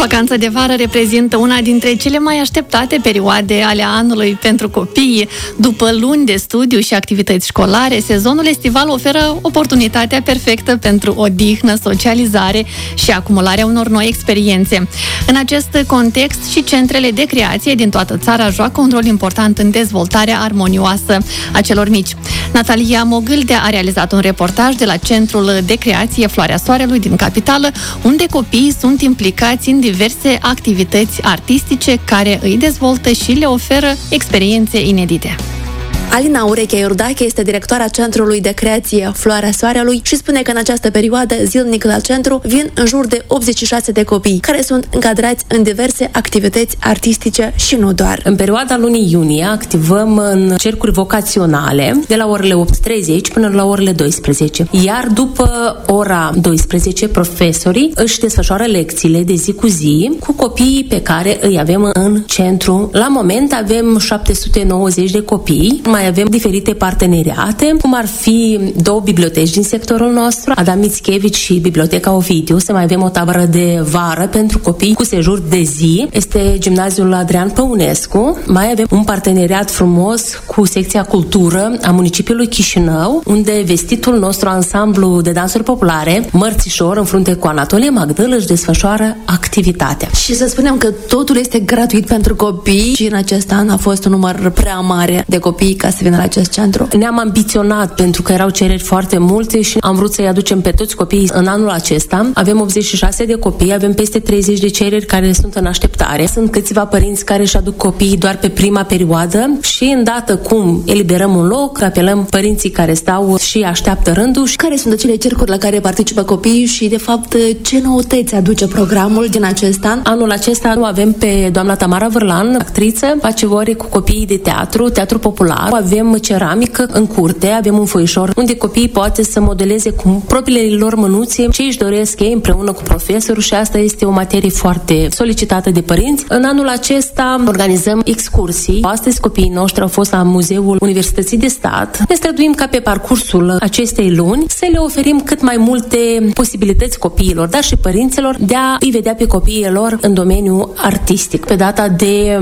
Vacanța de vară reprezintă una dintre cele mai așteptate perioade ale anului pentru copii. După luni de studiu și activități școlare, sezonul estival oferă oportunitatea perfectă pentru odihnă, socializare și acumularea unor noi experiențe. În acest context, și centrele de creație din toată țara joacă un rol important în dezvoltarea armonioasă a celor mici. Natalia Mogâldea a realizat un reportaj de la Centrul de Creație Floarea Soarelui din capitală, unde copiii sunt implicați în diverse activități artistice care îi dezvoltă și le oferă experiențe inedite. Alina Urechea Iordache este directoarea Centrului de Creație Floarea Soarelui și spune că în această perioadă zilnic la centru vin în jur de 86 de copii care sunt încadrați în diverse activități artistice și nu doar. În perioada lunii iunie activăm în cercuri vocaționale de la orele 8:30 până la orele 12. Iar după ora 12, profesorii își desfășoară lecțiile de zi cu zi cu copiii pe care îi avem în centru. La moment avem 790 de copii. Mai avem diferite parteneriate, cum ar fi 2 biblioteci din sectorul nostru, Adam Mickiewicz și Biblioteca Ovidiu. Să mai avem o tabără de vară pentru copii cu sejur de zi. Este Gimnaziul Adrian Păunescu. Mai avem un parteneriat frumos cu secția cultură a municipiului Chișinău, unde vestitul nostru ansamblu de dansuri populare, Mărțișor, în frunte cu Anatolie Magdăl, își desfășoară activitatea. Și să spunem că totul este gratuit pentru copii și în acest an a fost un număr prea mare de copii ca să vină la acest centru. Ne-am ambiționat pentru că erau cereri foarte multe și am vrut să-i aducem pe toți copiii în anul acesta. Avem 86 de copii, avem peste 30 de cereri care sunt în așteptare. Sunt câțiva părinți care își aduc copiii doar pe prima perioadă și îndată cum eliberăm un loc, apelăm părinții care stau și așteaptă rândul. Care sunt acele cercuri la care participă copiii și, de fapt, ce noutăți aduce programul din acest an? Anul acesta nu avem pe doamna Tamara Vârlan, actriță, face ore cu copiii de teatru popular. Avem ceramică în curte, avem un foișor unde copiii poate să modeleze cu propriile lor mânuțe ce își doresc ei împreună cu profesorul și asta este o materie foarte solicitată de părinți. În anul acesta organizăm excursii. Astăzi copiii noștri au fost la Muzeul Universității de Stat. Ne străduim ca pe parcursul acestei luni să le oferim cât mai multe posibilități copiilor, dar și părinților de a îi vedea pe copiii lor în domeniul artistic. Pe data de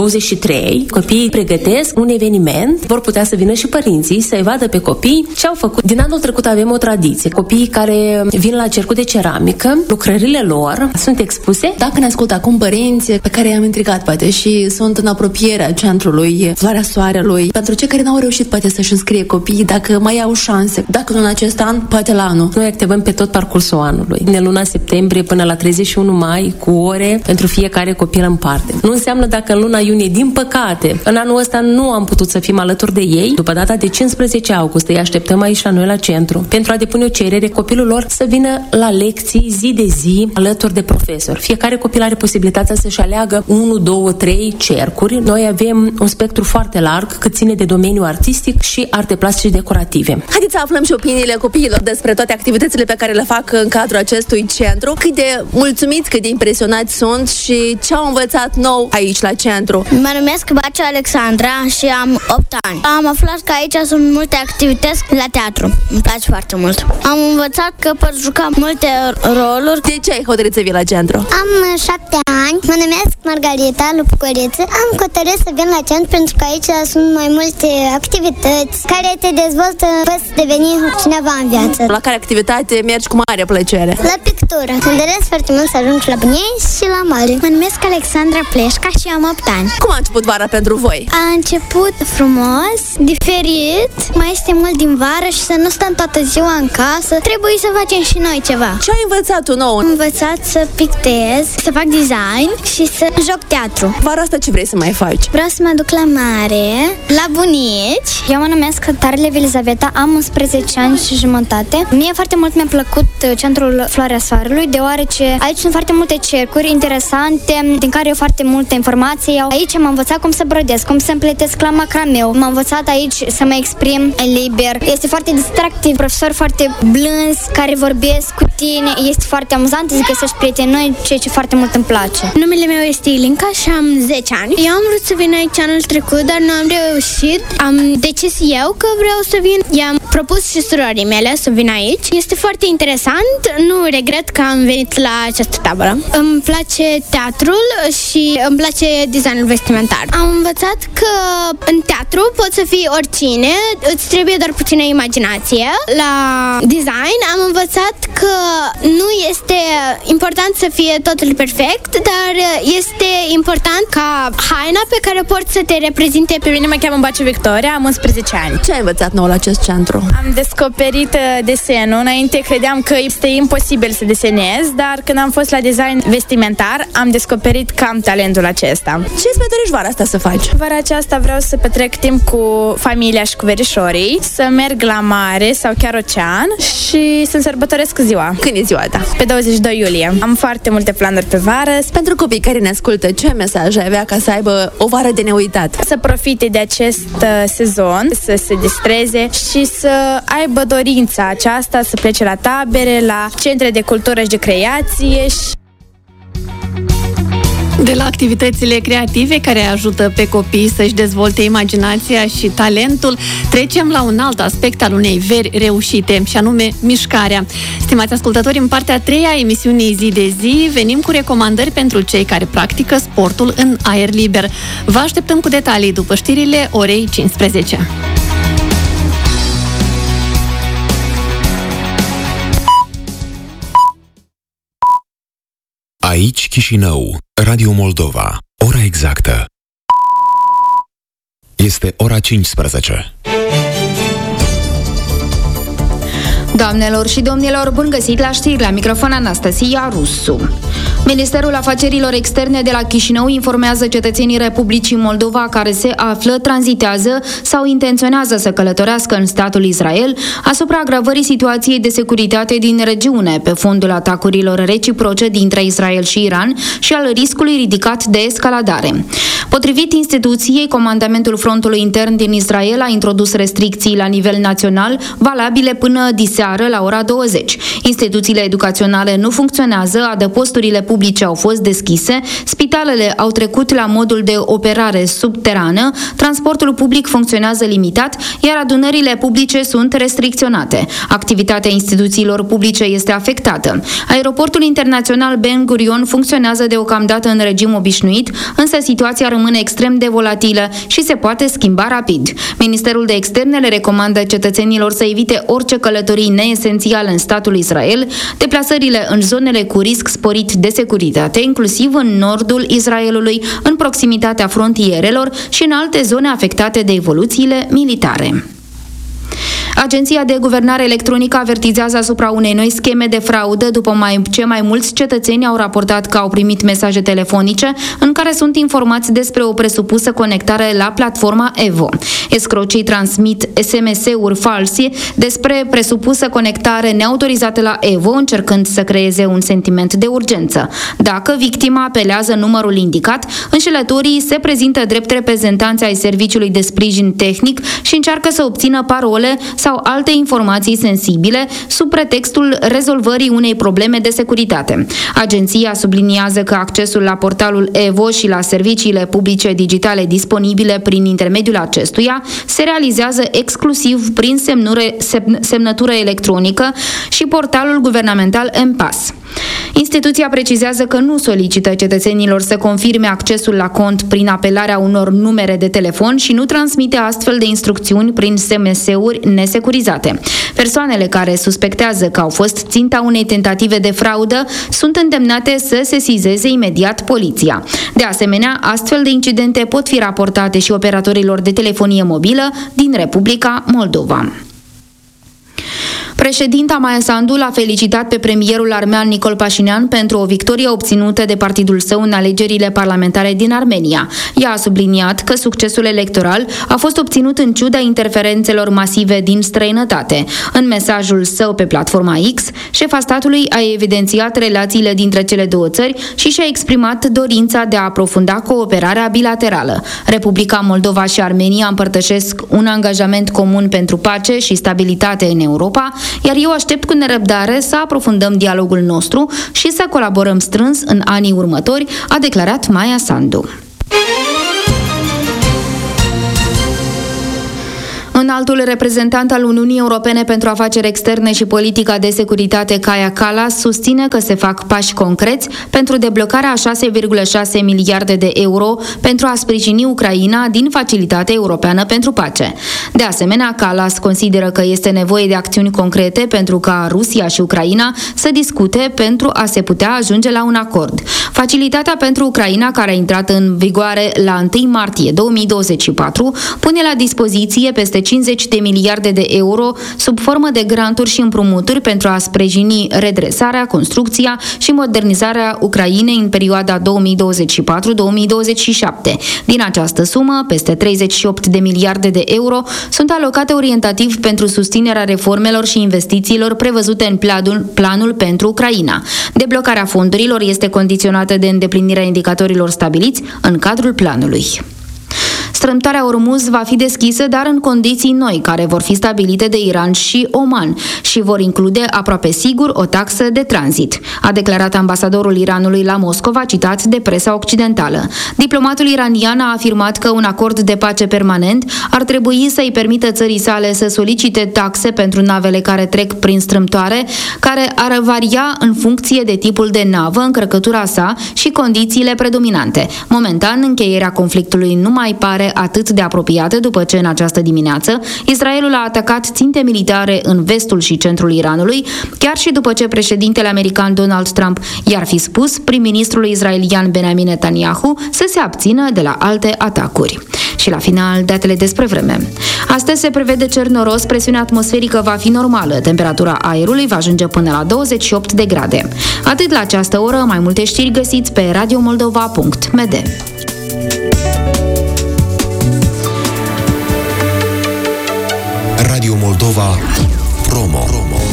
23, copiii pregătesc un eveniment. Vor putea să vină și părinții să-i vadă pe copii ce au făcut. Din anul trecut avem o tradiție. Copiii care vin la cercul de ceramică, lucrările lor sunt expuse. Dacă ne ascultă acum părinți pe care i-am intrigat, poate, și sunt în apropierea centrului Floarea Soarelui, pentru cei care n-au reușit, poate, să-și înscrie copiii, dacă mai au șanse, dacă nu în acest an, poate la anul. Noi activăm pe tot parcursul anului. Din luna septembrie până la 31 mai, cu ore pentru fiecare copil în parte. Nu înseamnă dacă în luna iunie, din păcate, în anul ăsta nu am putut să fim alături de ei. După data de 15 august îi așteptăm aici la noi la centru pentru a depune o cerere copilul lor să vină la lecții zi de zi alături de profesor. Fiecare copil are posibilitatea să-și aleagă 1, 2, 3 cercuri. Noi avem un spectru foarte larg cât ține de domeniul artistic și arte plastice și decorative. Haideți să aflăm și opiniile copiilor despre toate activitățile pe care le fac în cadrul acestui centru. Cât de mulțumiți, cât de impresionați sunt și ce au învățat nou aici la centru. Mă numesc Bacea Alexandra și am 8 ani. Am aflat că aici sunt multe activități la teatru. Îmi place foarte mult. Am învățat că pot juca multe roluri. De ce ai hotărât să vii la centru? Am 7 ani, mă numesc Margarita Lupucoriță. Am hotărât să vin la centru pentru că aici sunt mai multe activități care te dezvoltă, poți deveni cineva în viață. La care activitate mergi cu mare plăcere? La pictură. Îmi doresc foarte mult să ajung la bunici și la mare. Mă numesc Alexandra Pleșca și am 8 ani. Cum a început vara pentru voi? A început frumos, diferit, mai este mult din vară și să nu stăm toată ziua în casă. Trebuie să facem și noi ceva. Ce ai învățat tu nou? Am învățat să pictez, să fac design și să joc teatru. Vara asta ce vrei să mai faci? Vreau să mă duc la mare, la bunici. Eu mă numesc Tarlev Elizaveta, am 11 ani și jumătate. Mie foarte mult mi-a plăcut centrul Floarea Soarelui, deoarece aici sunt foarte multe cercuri interesante, din care eu foarte multe informații. Aici am învățat cum să brodez, cum să împletesc la macrameu. Am învățat aici să mă exprim liber. Este foarte distractiv, profesori foarte blânzi care vorbesc cu tine. Este foarte amuzant să găsești prieteni noi, ceea ce foarte mult îmi place. Numele meu este Ilinca și am 10 ani. Eu am vrut să vin aici anul trecut, dar nu am reușit. Am decis eu că vreau să vin. I-am propus și surorii mele să vin aici. Este foarte interesant. Nu regret că am venit la această tabără. Îmi place teatrul și îmi place designul vestimentar. Am învățat că în teatru poți să fii oricine, îți trebuie doar puțină imaginație. La design am învățat că nu este important să fie totul perfect, dar este important ca haina pe care o porți să te reprezinte. Pe mine mă cheamă Baciu Victoria, am 11 ani. Ce ai învățat nou la acest centru? Am descoperit desenul. Înainte credeam că este imposibil să desenez, dar când am fost la design vestimentar, am descoperit că am talentul acesta. Ce îți mai dorești vara asta să faci? Vara aceasta vreau să petrec timp cu familia și cu verișorii, să merg la mare sau chiar ocean și să-mi sărbătoresc ziua. Când e ziua ta? Pe 22 iulie. Am foarte multe planuri pe vară. Pentru copii care ne ascultă, ce mesaj ai avea ca să aibă o vară de neuitat? Să profite de acest sezon, să se distreze și să aibă dorința aceasta să plece la tabere, la centre de cultură și de creație De la activitățile creative care ajută pe copii să-și dezvolte imaginația și talentul, trecem la un alt aspect al unei veri reușite, și anume mișcarea. Stimați ascultători, în partea a treia a emisiunii Zi de Zi venim cu recomandări pentru cei care practică sportul în aer liber. Vă așteptăm cu detalii după știrile orei 15. Aici Chișinău, Radio Moldova. Ora exactă este ora 15. Doamnelor și domnilor, bun găsit la știri, la microfon Anastasia Rusu. Ministerul Afacerilor Externe de la Chișinău informează cetățenii Republicii Moldova care se află, tranzitează sau intenționează să călătorească în statul Israel asupra agravării situației de securitate din regiune pe fondul atacurilor reciproce dintre Israel și Iran și al riscului ridicat de escaladare. Potrivit instituției, Comandamentul Frontului Intern din Israel a introdus restricții la nivel național valabile până diseară la ora 20. Instituțiile educaționale nu funcționează, adăposturile publice au fost deschise, spitalele au trecut la modul de operare subterană, transportul public funcționează limitat, iar adunările publice sunt restricționate. Activitatea instituțiilor publice este afectată. Aeroportul internațional Ben Gurion funcționează deocamdată în regim obișnuit, însă situația rămâne extrem de volatilă și se poate schimba rapid. Ministerul de Externe le recomandă cetățenilor să evite orice călătorii neesențiale în statul Israel, deplasările în zonele cu risc sporit de securitate, inclusiv în nordul Israelului, în proximitatea frontierelor și în alte zone afectate de evoluțiile militare. Agenția de Guvernare Electronică avertizează asupra unei noi scheme de fraudă după ce mai mulți cetățeni au raportat că au primit mesaje telefonice în care sunt informați despre o presupusă conectare la platforma Evo. Escrocii transmit SMS-uri false despre presupusă conectare neautorizată la Evo, încercând să creeze un sentiment de urgență. Dacă victima apelează numărul indicat, înșelătorii se prezintă drept reprezentanți ai Serviciului de Sprijin Tehnic și încearcă să obțină parole sau alte informații sensibile sub pretextul rezolvării unei probleme de securitate. Agenția subliniază că accesul la portalul Evo și la serviciile publice digitale disponibile prin intermediul acestuia se realizează exclusiv prin semnătură electronică și portalul guvernamental MPAS. Instituția precizează că nu solicită cetățenilor să confirme accesul la cont prin apelarea unor numere de telefon și nu transmite astfel de instrucțiuni prin SMS-uri nesecurizate. Persoanele care suspectează că au fost ținta unei tentative de fraudă sunt îndemnate să sesizeze imediat poliția. De asemenea, astfel de incidente pot fi raportate și operatorilor de telefonie mobilă din Republica Moldova. Președinta Maia Sandu l-a felicitat pe premierul armean Nicol Pașinian pentru o victorie obținută de partidul său în alegerile parlamentare din Armenia. Ea a subliniat că succesul electoral a fost obținut în ciuda interferențelor masive din străinătate. În mesajul său pe platforma X, șefa statului a evidențiat relațiile dintre cele două țări și și-a exprimat dorința de a aprofunda cooperarea bilaterală. Republica Moldova și Armenia împărtășesc un angajament comun pentru pace și stabilitate în Europa, iar eu aștept cu nerăbdare să aprofundăm dialogul nostru și să colaborăm strâns în anii următori, a declarat Maia Sandu. Înaltul reprezentant al Uniunii Europene pentru Afaceri Externe și Politica de Securitate, Kaja Kallas, susține că se fac pași concreți pentru deblocarea a 6,6 miliarde de euro pentru a sprijini Ucraina din Facilitatea Europeană pentru Pace. De asemenea, Kallas consideră că este nevoie de acțiuni concrete pentru ca Rusia și Ucraina să discute pentru a se putea ajunge la un acord. Facilitatea pentru Ucraina, care a intrat în vigoare la 1 martie 2024, pune la dispoziție peste 50 de miliarde de euro sub formă de granturi și împrumuturi pentru a sprijini redresarea, construcția și modernizarea Ucrainei în perioada 2024-2027. Din această sumă, peste 38 de miliarde de euro sunt alocate orientativ pentru susținerea reformelor și investițiilor prevăzute în planul pentru Ucraina. Deblocarea fondurilor este condiționată de îndeplinirea indicatorilor stabiliți în cadrul planului. Strâmtoarea Ormuz va fi deschisă, dar în condiții noi, care vor fi stabilite de Iran și Oman și vor include aproape sigur o taxă de tranzit, a declarat ambasadorul Iranului la Moscova, citat de presa occidentală. Diplomatul iranian a afirmat că un acord de pace permanent ar trebui să-i permită țării sale să solicite taxe pentru navele care trec prin strâmtoare, care ar varia în funcție de tipul de navă, încărcătura sa și condițiile predominante. Momentan, încheierea conflictului nu mai pare atât de apropiată după ce în această dimineață Israelul a atacat ținte militare în vestul și centrul Iranului, chiar și după ce președintele american Donald Trump i-ar fi spus prim-ministrului israelian Benjamin Netanyahu să se abțină de la alte atacuri. Și la final, datele despre vreme. Astăzi se prevede cer noros, presiunea atmosferică va fi normală, temperatura aerului va ajunge până la 28 de grade. Atât la această oră, mai multe știri găsiți pe radiomoldova.md. Radio Moldova Promo.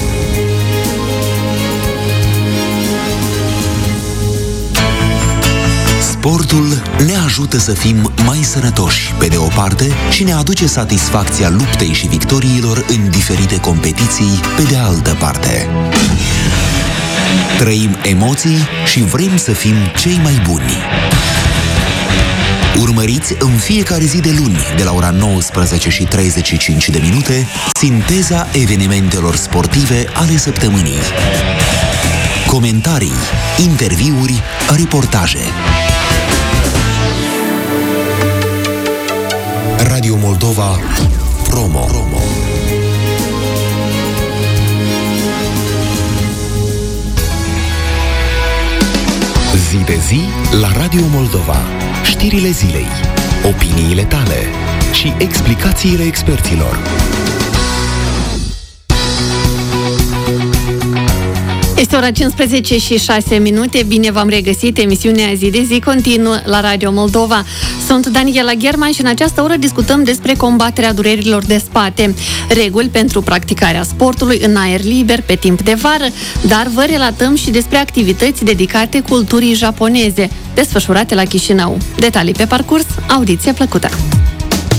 Sportul ne ajută să fim mai sănătoși, pe de o parte, și ne aduce satisfacția luptei și victoriilor în diferite competiții, pe de altă parte. Trăim emoții și vrem să fim cei mai buni. Urmăriți în fiecare zi de luni, de la ora 19:35, sinteza evenimentelor sportive ale săptămânii. Comentarii, interviuri, reportaje. Radio Moldova Promo. Zi de zi la Radio Moldova. Știrile zilei, opiniile tale și explicațiile experților. Este ora 15:06. Bine v-am regăsit. Emisiunea Zi de Zi continuă la Radio Moldova. Sunt Daniela Gherman și în această oră discutăm despre combaterea durerilor de spate, reguli pentru practicarea sportului în aer liber pe timp de vară, dar vă relatăm și despre activități dedicate culturii japoneze, desfășurate la Chișinău. Detalii pe parcurs, audiție plăcută!